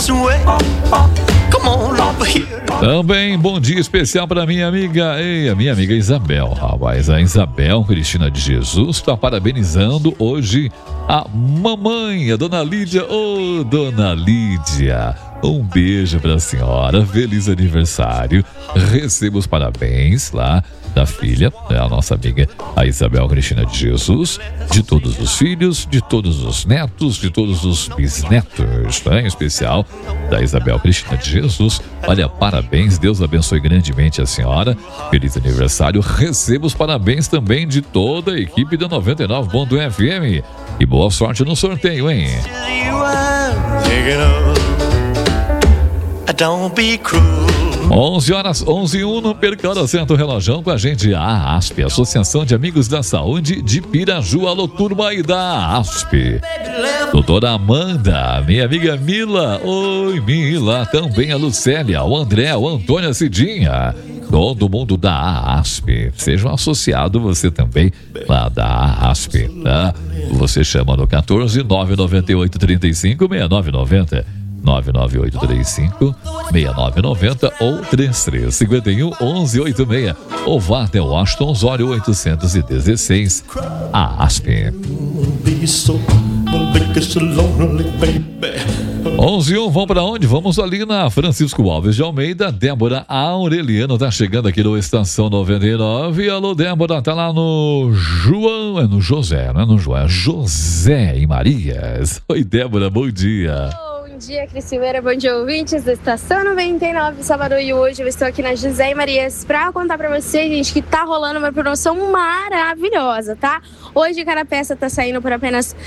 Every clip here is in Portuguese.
Também bom dia especial para minha amiga, a minha amiga Isabel, rapaz. A Isabel Cristina de Jesus está parabenizando hoje a mamãe, a Dona Lídia. Ô, Dona Lídia, um beijo para a senhora, feliz aniversário. Receba os parabéns lá da filha, a nossa amiga, a Isabel Cristina de Jesus, de todos os filhos, de todos os netos, de todos os bisnetos, né? Em especial da Isabel Cristina de Jesus. Olha, parabéns, Deus abençoe grandemente a senhora, feliz aniversário. Receba os parabéns também de toda a equipe da 99.FM e boa sorte no sorteio, hein? Don't be cruel. 11h11, não perca a hora certa, o relógio com a gente, a ASP, Associação de Amigos da Saúde de Piraju. Alô, turma aí da ASP. Doutora Amanda, minha amiga Mila, oi Mila, também a Lucélia, o André, o Antônio, a Cidinha, todo mundo da ASP. Seja um associado você também lá da ASP, tá? Você chama no 14 998 35 6990. 99835-6990 ou 3351-1186 ou vá até o Washington Osório 816, a ASP. 11h01, vamos para onde? Vamos ali na Francisco Alves de Almeida. Débora Aureliano tá chegando aqui no Estação 99. Alô, Débora, tá lá no João, no José, não é no João, é José e Marias. Oi, Débora, bom dia. Bom dia, Cris Silveira, bom dia, ouvintes da Estação 99 Salvador. E hoje eu estou aqui na José e Marias para contar para vocês, gente, que tá rolando uma promoção maravilhosa, tá? Hoje cada peça tá saindo por apenas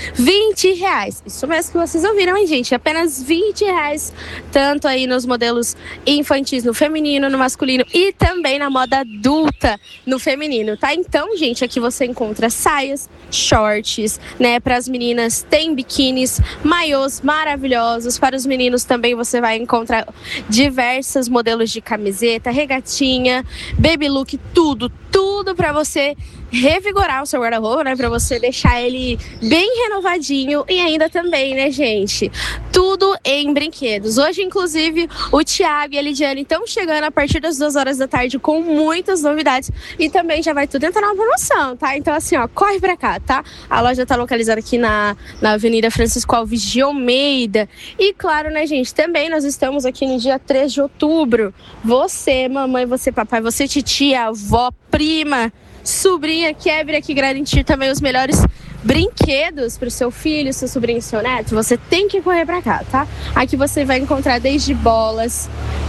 R$20. Isso mesmo que vocês ouviram, hein, gente? Apenas R$20, tanto aí nos modelos infantis no feminino, no masculino e também na moda adulta no feminino, tá? Então, gente, aqui você encontra saias, shorts, né? Para as meninas tem biquínis, maiôs maravilhosos. Para os meninos também você vai encontrar diversos modelos de camiseta, regatinha, baby look, tudo para você revigorar o seu guarda-roupa, né? Para você deixar ele bem renovadinho e ainda também, né, gente? Tudo em brinquedos. Hoje, inclusive, o Thiago e a Lidiane estão chegando a partir das 2 horas da tarde com muitas novidades e também já vai tudo entrar na promoção, tá? Então, assim, ó, corre pra cá, tá? A loja tá localizada aqui na Avenida Francisco Alves de Almeida. E, claro, né, gente, também nós estamos aqui no dia 3 de outubro. Você, mamãe, você, papai, você, titia, avó, prima, sobrinha, quer aqui garantir também os melhores brinquedos para o seu filho, seu sobrinho, seu neto. Você tem que correr para cá, tá? Aqui você vai encontrar desde bolas,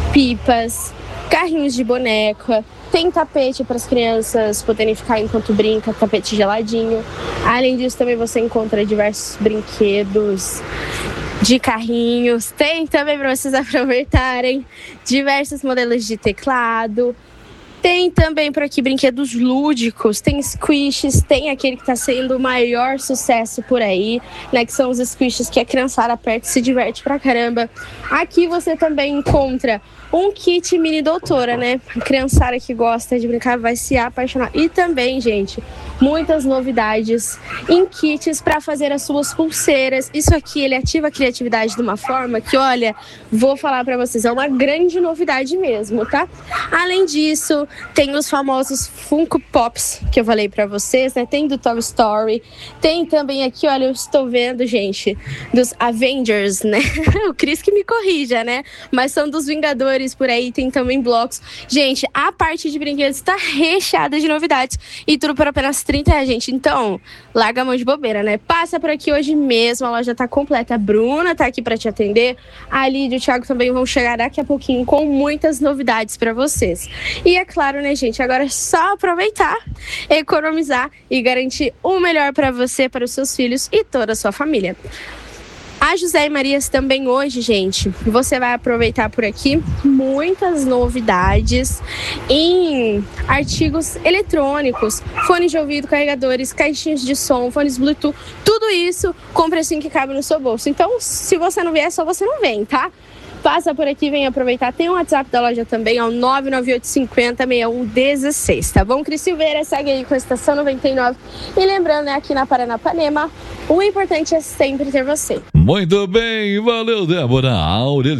pipas, carrinhos de boneca, tem tapete para as crianças poderem ficar enquanto brinca, tapete geladinho. Além disso, também você encontra diversos brinquedos de carrinhos, tem também para vocês aproveitarem diversos modelos de teclado. Tem também por aqui brinquedos lúdicos, tem squishes, tem aquele que está sendo o maior sucesso por aí, né? Que são os squishes que a criançada aperta e se diverte pra caramba. Aqui você também encontra um kit mini doutora, né? A criançada que gosta de brincar vai se apaixonar. E também, gente, muitas novidades em kits para fazer as suas pulseiras. Isso aqui, ele ativa a criatividade de uma forma que, olha, vou falar para vocês, é uma grande novidade mesmo, tá? Além disso, tem os famosos Funko Pops, que eu falei para vocês, né? Tem do Toy Story, tem também aqui, olha, eu estou vendo, gente, dos Avengers, né? O Cris que me corrija, né? Mas são dos Vingadores por aí, tem também blocos. Gente, a parte de brinquedos está recheada de novidades e tudo por apenas R$30, gente. Então, larga a mão de bobeira, né? Passa por aqui hoje mesmo, a loja tá completa. A Bruna tá aqui para te atender. A Lídia e o Thiago também vão chegar daqui a pouquinho com muitas novidades para vocês. E é claro, né, gente, agora é só aproveitar, economizar e garantir o melhor para você, para os seus filhos e toda a sua família. A José e Marias também hoje, gente, você vai aproveitar por aqui muitas novidades em artigos eletrônicos, fones de ouvido, carregadores, caixinhas de som, fones Bluetooth, tudo isso com precinho que cabe no seu bolso. Então, se você não vier, só você não vem, tá? Passa por aqui, vem aproveitar. Tem o WhatsApp da loja também, é o 998506116, tá bom? Cris Silveira, segue aí com a Estação 99. E lembrando, né, aqui na Paranapanema, o importante é sempre ter você. Muito bem, valeu, Débora Aureliano.